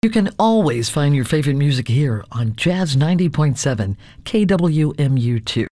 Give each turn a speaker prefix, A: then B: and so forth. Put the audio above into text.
A: You can always find your favorite music here on Jazz 90.7 KWMU2.